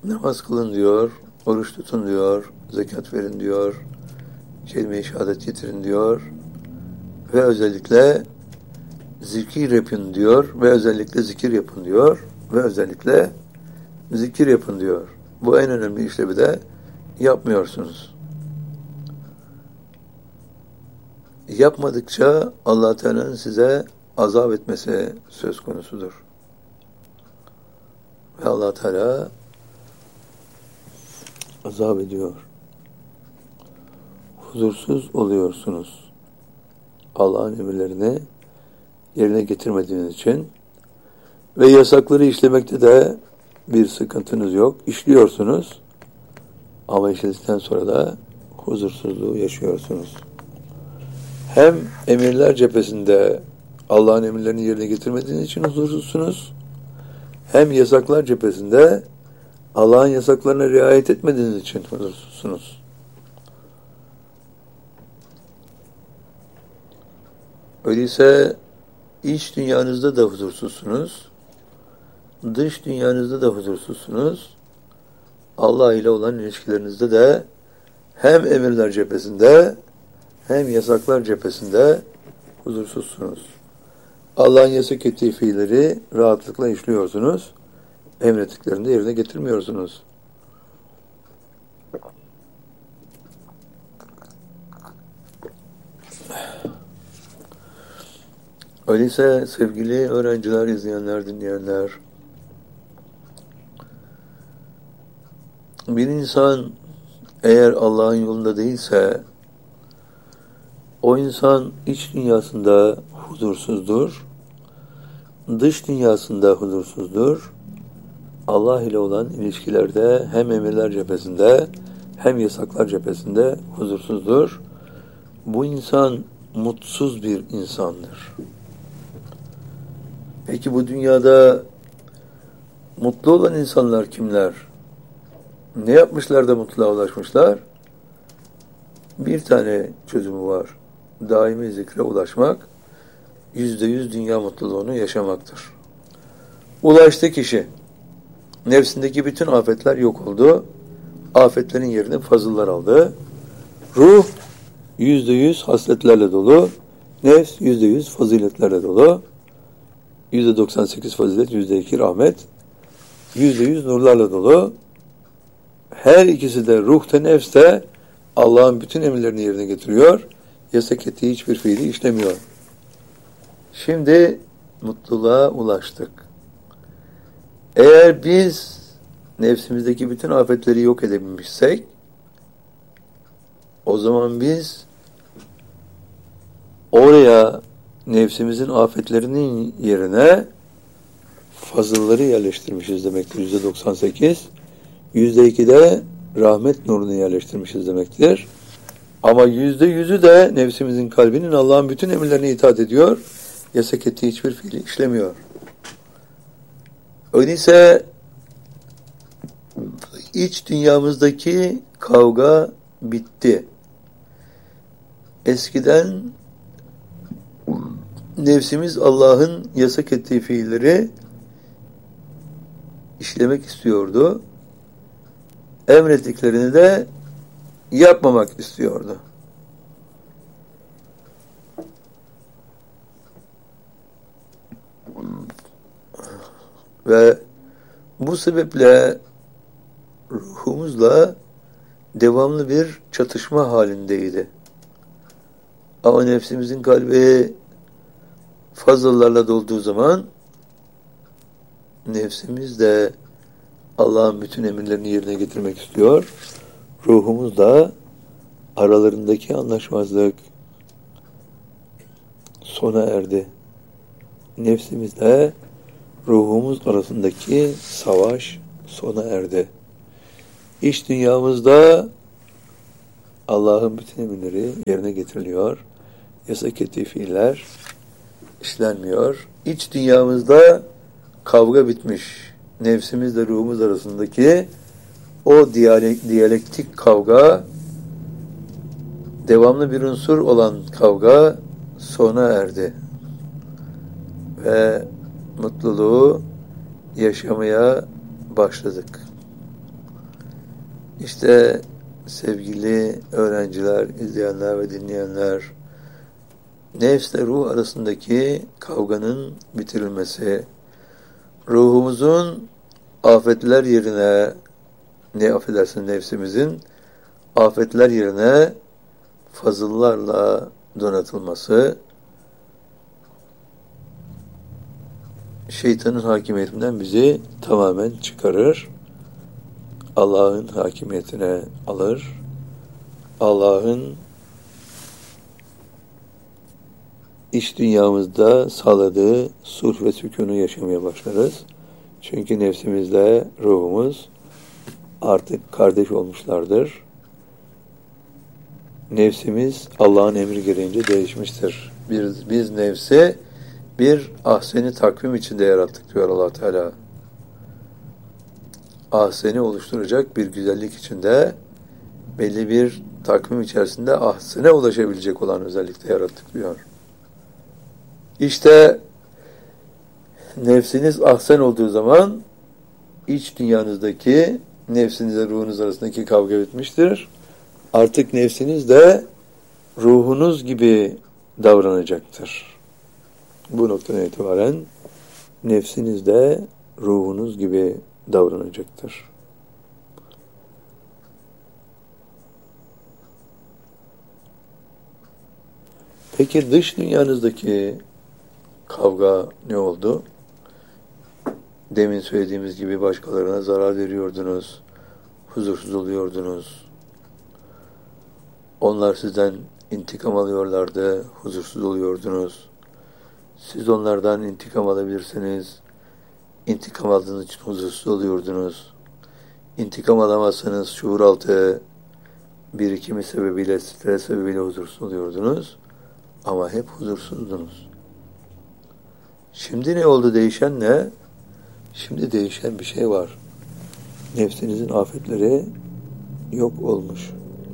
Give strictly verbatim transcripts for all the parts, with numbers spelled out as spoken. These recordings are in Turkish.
Namaz kılın diyor, oruç tutun diyor, zekat verin diyor, kelime-i şehadet getirin diyor ve özellikle zikir yapın diyor ve özellikle zikir yapın diyor ve özellikle zikir yapın diyor. Bu en önemli işlevi de yapmıyorsunuz. Yapmadıkça Allah Teala'nın size azap etmesi söz konusudur. Ve Allah Teala azap ediyor. Huzursuz oluyorsunuz. Allah'ın emirlerini yerine getirmediğiniz için ve yasakları işlemekte de bir sıkıntınız yok. İşliyorsunuz ama işledikten sonra da huzursuzluğu yaşıyorsunuz. Hem emirler cephesinde Allah'ın emirlerini yerine getirmediğiniz için huzursuzsunuz, hem yasaklar cephesinde Allah'ın yasaklarına riayet etmediğiniz için huzursuzsunuz. Öyleyse iç dünyanızda da huzursuzsunuz, dış dünyanızda da huzursuzsunuz. Allah ile olan ilişkilerinizde de hem emirler cephesinde hem yasaklar cephesinde huzursuzsunuz. Allah'ın yasak ettiği fiilleri rahatlıkla işliyorsunuz. Emrettiklerini de yerine getirmiyorsunuz. Öyleyse sevgili öğrenciler, izleyenler, dinleyenler, bir insan eğer Allah'ın yolunda değilse o insan iç dünyasında huzursuzdur, dış dünyasında huzursuzdur. Allah ile olan ilişkilerde hem emirler cephesinde hem yasaklar cephesinde huzursuzdur. Bu insan mutsuz bir insandır. Peki bu dünyada mutlu olan insanlar kimler? Ne yapmışlar da mutluluğa ulaşmışlar? Bir tane çözümü var. Daimi zikre ulaşmak, yüzde yüz dünya mutluluğunu yaşamaktır. Ulaştı kişi. Nefsindeki bütün afetler yok oldu. Afetlerin yerini fazıllar aldı. Ruh yüzde yüz hasletlerle dolu. Nefs yüzde yüz faziletlerle dolu. Yüzde doksan sekiz fazilet, yüzde iki rahmet. Yüzde yüz nurlarla dolu. Her ikisi de ruh da nefs de Allah'ın bütün emirlerini yerine getiriyor. Yasak ettiği hiçbir fiili işlemiyor. Şimdi mutluluğa ulaştık. Eğer biz nefsimizdeki bütün afetleri yok edebilmişsek, o zaman biz oraya nefsimizin afetlerinin yerine fazılları yerleştirmişiz demektir. Yüzde doksan sekiz. Yüzde iki de rahmet nurunu yerleştirmişiz demektir. Ama yüzde yüzü de nefsimizin kalbinin Allah'ın bütün emirlerine itaat ediyor. Yasak ettiği hiçbir fiili işlemiyor. Öyleyse iç dünyamızdaki kavga bitti. Eskiden nefsimiz Allah'ın yasak ettiği fiilleri işlemek istiyordu. Emrettiklerini de yapmamak istiyordu. Ve bu sebeple ruhumuzla devamlı bir çatışma halindeydi. Ama nefsimizin kalbi fazlalarla dolduğu zaman nefsimiz de Allah'ın bütün emirlerini yerine getirmek istiyor. Ruhumuz da aralarındaki anlaşmazlık sona erdi. Nefsimizle ruhumuz arasındaki savaş sona erdi. İç dünyamızda Allah'ın bütün emirleri yerine getiriliyor. Yasak ettiği fiiller işlenmiyor. İç dünyamızda kavga bitmiş. Nefsimizle ruhumuz arasındaki o diyalektik kavga, devamlı bir unsur olan kavga sona erdi. Ve mutluluğu yaşamaya başladık. İşte sevgili öğrenciler, izleyenler ve dinleyenler, nefsle ruh arasındaki kavganın bitirilmesi, ruhumuzun afetler yerine, ne affedersin nefsimizin, afetler yerine fazıllarla donatılması, şeytanın hakimiyetinden bizi tamamen çıkarır. Allah'ın hakimiyetine alır. Allah'ın iç dünyamızda sağladığı sulh ve sükûnu yaşamaya başlarız. Çünkü nefsimizle ruhumuz artık kardeş olmuşlardır. Nefsimiz Allah'ın emri gereğince değişmiştir. Biz, biz nefsi bir ahseni takvim içinde yarattık diyor Allah Teala. Ahseni oluşturacak bir güzellik içinde, belli bir takvim içerisinde ahsene ulaşabilecek olan özellikle yarattık diyor. İşte nefsiniz ahsen olduğu zaman iç dünyanızdaki nefsinizle ruhunuz arasındaki kavga bitmiştir. Artık nefsiniz de ruhunuz gibi davranacaktır. Bu noktadan itibaren nefsiniz de ruhunuz gibi davranacaktır. Peki dış dünyanızdaki kavga ne oldu? Demin söylediğimiz gibi başkalarına zarar veriyordunuz, huzursuz oluyordunuz. Onlar sizden intikam alıyorlardı, huzursuz oluyordunuz. Siz onlardan intikam alabilirsiniz. İntikam aldığınız için huzursuz oluyordunuz. İntikam alamazsanız şuur altı birikimi sebebiyle, stres sebebiyle huzursuz oluyordunuz. Ama hep huzursuzdunuz. Şimdi ne oldu? Değişen ne? Şimdi değişen bir şey var. Nefsinizin afetleri yok olmuş.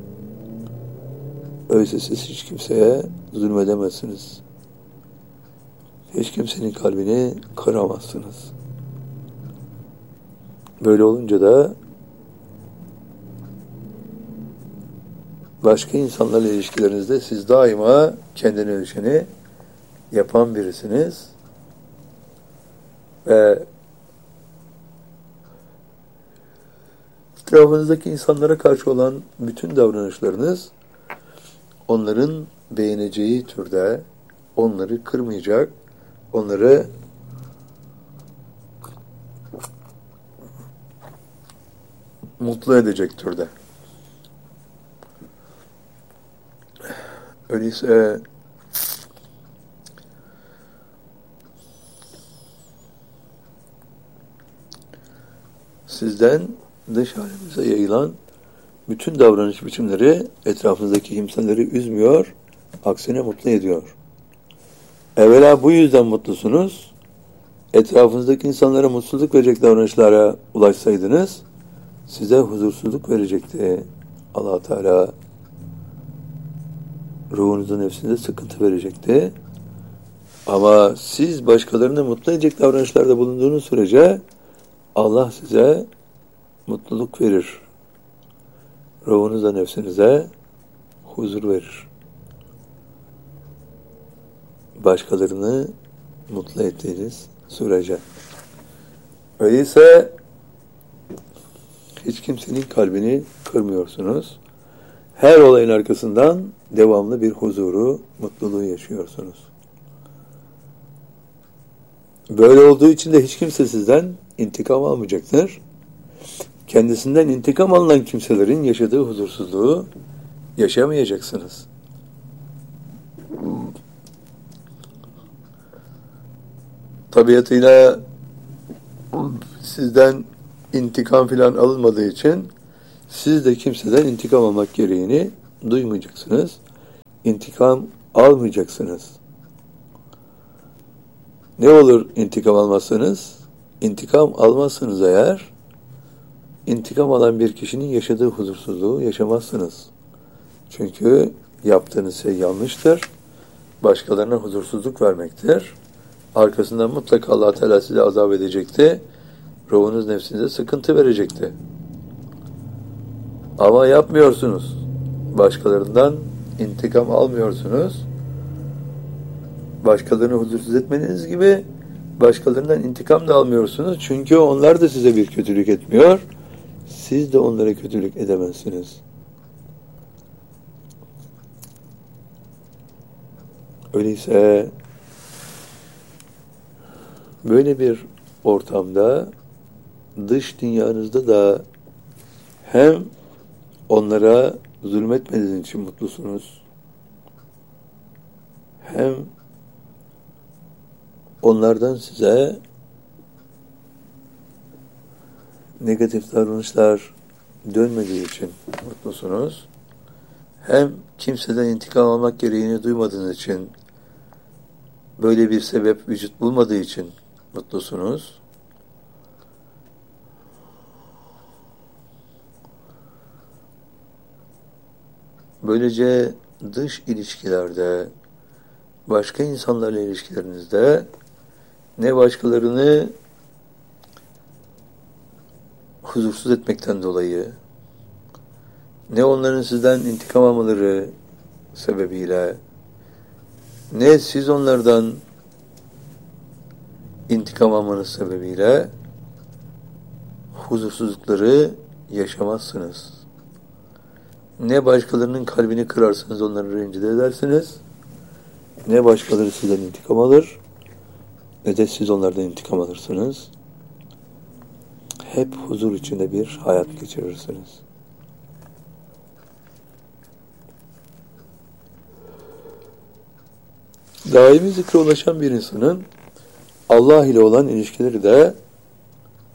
Öyleyse siz hiç kimseye zulmedemezsiniz. Hiç kimsenin kalbini kıramazsınız. Böyle olunca da başka insanlarla ilişkilerinizde siz daima kendine düşeni yapan birisiniz ve etrafınızdaki insanlara karşı olan bütün davranışlarınız onların beğeneceği türde, onları kırmayacak, onları mutlu edecek türde. Öyleyse sizden dış halimize yayılan bütün davranış biçimleri etrafınızdaki kimseleri üzmüyor, aksine mutlu ediyor. Evvela bu yüzden mutlusunuz. Etrafınızdaki insanlara mutsuzluk verecek davranışlara ulaşsaydınız, size huzursuzluk verecekti. Allah Teala ruhunuzun nefsinize sıkıntı verecekti. Ama siz başkalarını mutlu edecek davranışlarda bulunduğunuz sürece Allah size mutluluk verir. Ruhunuza, nefsinize huzur verir. Başkalarını mutlu ettiğiniz sürece. Öyleyse hiç kimsenin kalbini kırmıyorsunuz. Her olayın arkasından devamlı bir huzuru, mutluluğu yaşıyorsunuz. Böyle olduğu için de hiç kimse sizden intikam almayacaktır. Kendisinden intikam alınan kimselerin yaşadığı huzursuzluğu yaşamayacaksınız. Tabiatıyla sizden intikam filan alınmadığı için siz de kimseden intikam almak gereğini duymayacaksınız. İntikam almayacaksınız. Ne olur intikam almazsanız? İntikam almazsanız eğer, intikam alan bir kişinin yaşadığı huzursuzluğu yaşamazsınız. Çünkü yaptığınız şey yanlıştır. Başkalarına huzursuzluk vermektir. Arkasından mutlaka Allah Teala size azap edecekti. Ruhunuz nefsinize sıkıntı verecekti. Ama yapmıyorsunuz. Başkalarından intikam almıyorsunuz. Başkalarını huzursuz etmeniz gibi başkalarından intikam da almıyorsunuz. Çünkü onlar da size bir kötülük etmiyor. Siz de onlara kötülük edemezsiniz. Öyleyse böyle bir ortamda dış dünyanızda da hem onlara zulmetmediğiniz için mutlusunuz, hem onlardan size negatif davranışlar dönmediği için mutlusunuz, hem kimseden intikam almak gereğini duymadığınız için, böyle bir sebep vücut bulmadığı için mutlusunuz. Böylece dış ilişkilerde, başka insanlarla ilişkilerinizde ne başkalarını huzursuz etmekten dolayı, ne onların sizden intikam almaları sebebiyle, ne siz onlardan intikam almanız sebebiyle huzursuzlukları yaşamazsınız. Ne başkalarının kalbini kırarsınız, onları rencide edersiniz, ne başkaları sizden intikam alır, ne de siz onlardan intikam alırsınız. Hep huzur içinde bir hayat geçirirsiniz. Daimi zikre ulaşan bir insanın Allah ile olan ilişkileri de